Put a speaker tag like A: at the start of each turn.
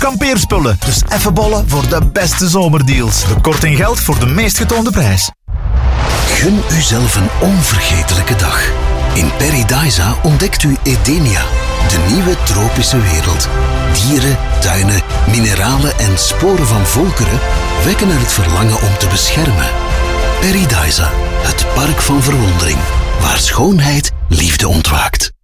A: kampeerspullen. Dus even bollen voor de beste zomerdeals. De korting geldt voor de meest getoonde prijs.
B: Gun uzelf een onvergetelijke dag. In Paradisa ontdekt u Edenia, de nieuwe tropische wereld. Dieren, tuinen, mineralen en sporen van volkeren wekken er het verlangen om te beschermen. Paradisa, het park van verwondering, waar schoonheid liefde ontwaakt.